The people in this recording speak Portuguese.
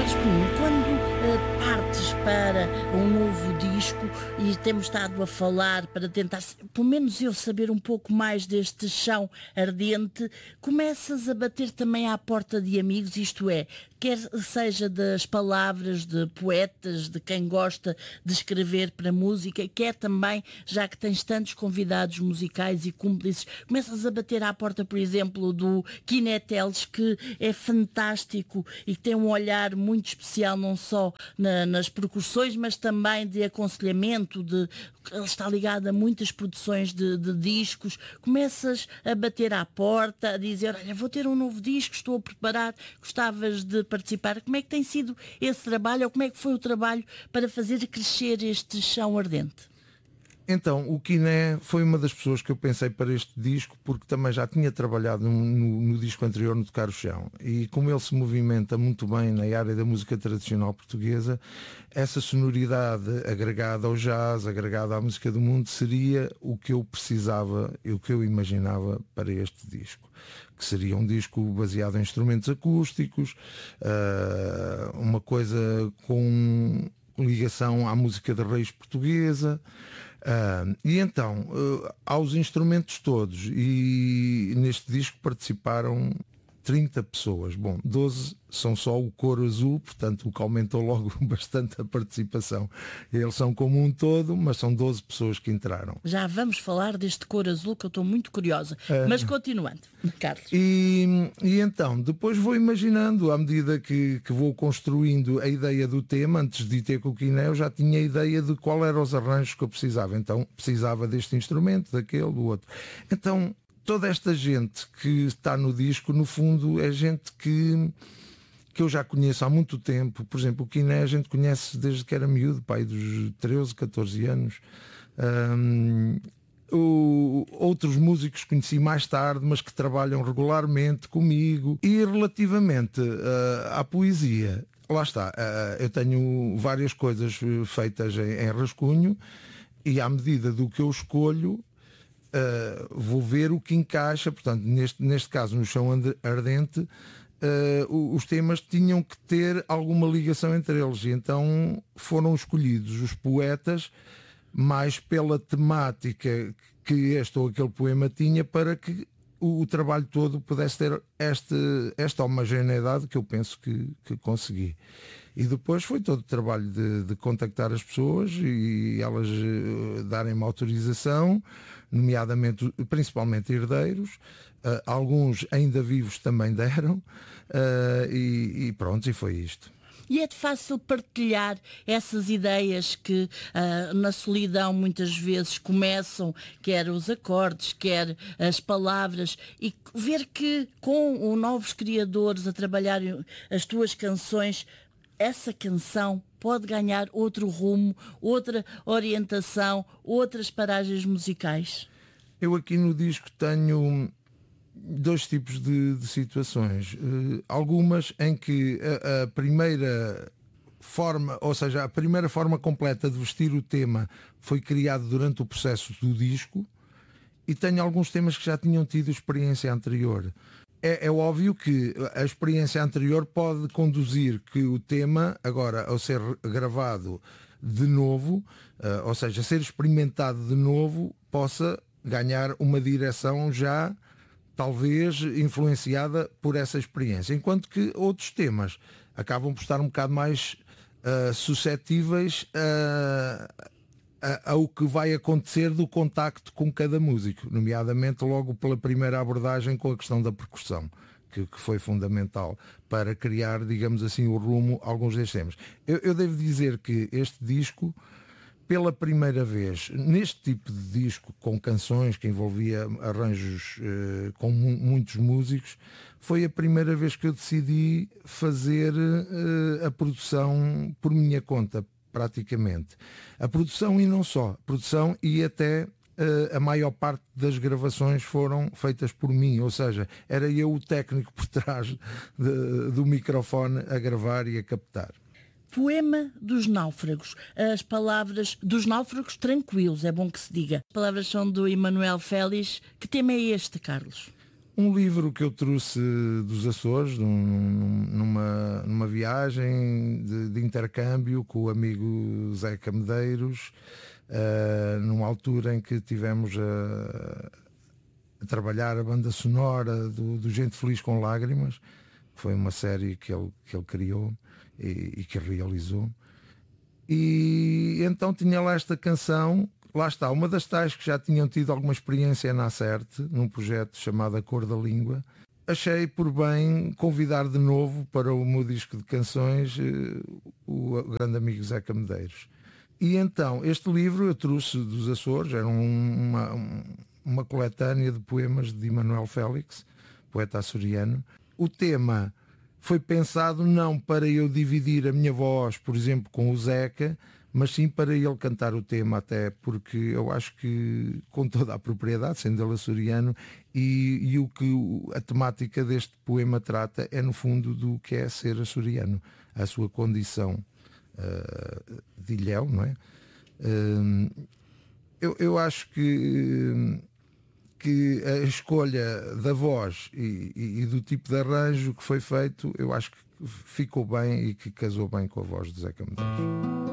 Carlos Peninha, quando partes para um novo disco e temos estado a falar para tentar, pelo menos eu, saber um pouco mais deste chão ardente, começas a bater também à porta de amigos, isto é, quer seja das palavras de poetas, de quem gosta de escrever para música, quer também, já que tens tantos convidados musicais e cúmplices, começas a bater à porta, por exemplo, do Kineteles, que é fantástico e que tem um olhar muito especial, não só nas percussões, mas também de aconselhamento, ele está ligado a muitas produções de discos. Começas a bater à porta, a dizer, olha, vou ter um novo disco, estou a preparar, gostavas de participar. Como é que tem sido esse trabalho, ou como é que foi o trabalho para fazer crescer este chão ardente? Então, o Kiné foi uma das pessoas que eu pensei para este disco, porque também já tinha trabalhado no disco anterior, no Tocar o Chão. E como ele se movimenta muito bem na área da música tradicional portuguesa, essa sonoridade agregada ao jazz, agregada à música do mundo, seria o que eu precisava e o que eu imaginava para este disco. Que seria um disco baseado em instrumentos acústicos, uma coisa com ligação à música de raiz portuguesa. E então, aos instrumentos todos, e neste disco participaram 30 pessoas. Bom, 12 são só o coro azul, portanto o que aumentou logo bastante a participação. Eles são como um todo, mas são 12 pessoas que entraram. Já vamos falar deste coro azul, que eu estou muito curiosa. Mas continuando, Carlos. E então, depois vou imaginando, à medida que vou construindo a ideia do tema, antes de ter com o Kiné, eu já tinha a ideia de qual eram os arranjos que eu precisava. Então, precisava deste instrumento, daquele, do outro. Então, toda esta gente que está no disco, no fundo, é gente que eu já conheço há muito tempo. Por exemplo, o Kiné a gente conhece desde que era miúdo, pai dos 13, 14 anos. Outros músicos conheci mais tarde, mas que trabalham regularmente comigo. E relativamente à poesia, lá está, eu tenho várias coisas feitas em rascunho, e à medida do que eu escolho, vou ver o que encaixa. Portanto, neste caso, no Chão Ardente, os temas tinham que ter alguma ligação entre eles, e então foram escolhidos os poetas mais pela temática que este ou aquele poema tinha, para que o trabalho todo pudesse ter esta homogeneidade que eu penso que consegui. E depois foi todo o trabalho de contactar as pessoas e elas darem-me autorização, nomeadamente, principalmente herdeiros. Alguns ainda vivos também deram, e pronto, e foi isto. E é fácil partilhar essas ideias que na solidão muitas vezes começam, quer os acordes, quer as palavras, e ver que com os novos criadores a trabalhar as tuas canções, essa canção pode ganhar outro rumo, outra orientação, outras paragens musicais? Eu aqui no disco tenho dois tipos de situações. Algumas em que a primeira forma, ou seja, a primeira forma completa de vestir o tema foi criada durante o processo do disco, e tenho alguns temas que já tinham tido experiência anterior. É óbvio que a experiência anterior pode conduzir que o tema, agora, ao ser gravado de novo, ou seja, ser experimentado de novo, possa ganhar uma direção já talvez influenciada por essa experiência, enquanto que outros temas acabam por estar um bocado mais suscetíveis ao que vai acontecer do contacto com cada músico, nomeadamente logo pela primeira abordagem com a questão da percussão, que foi fundamental para criar, digamos assim, o rumo a alguns destes temas. Eu devo dizer que este disco, pela primeira vez, neste tipo de disco, com canções que envolvia arranjos com muitos músicos, foi a primeira vez que eu decidi fazer a produção por minha conta, praticamente. A produção e não só. A produção e até a maior parte das gravações foram feitas por mim, ou seja, era eu o técnico por trás do microfone a gravar e a captar. Poema dos náufragos. As palavras dos náufragos tranquilos, é bom que se diga. As palavras são do Emanuel Félix. Que tema é este, Carlos? Um livro que eu trouxe dos Açores, numa viagem de intercâmbio com o amigo Zeca Medeiros, numa altura em que tivemos a trabalhar a banda sonora do Gente Feliz com Lágrimas, que foi uma série que ele criou e que realizou. E então tinha lá esta canção, lá está, uma das tais que já tinham tido alguma experiência na Acerte, num projeto chamado A Cor da Língua. Achei por bem convidar de novo para o meu disco de canções o grande amigo Zeca Medeiros. E então, este livro eu trouxe dos Açores, era uma coletânea de poemas de Emanuel Félix, poeta açoriano. O tema foi pensado não para eu dividir a minha voz, por exemplo, com o Zeca, mas sim para ele cantar o tema, até porque eu acho que, com toda a propriedade, sendo ele açoriano, e o que a temática deste poema trata é, no fundo, do que é ser açoriano, a sua condição de ilhéu, não é? Eu acho que a escolha da voz e do tipo de arranjo que foi feito, eu acho que ficou bem e que casou bem com a voz de Zeca Medeiros.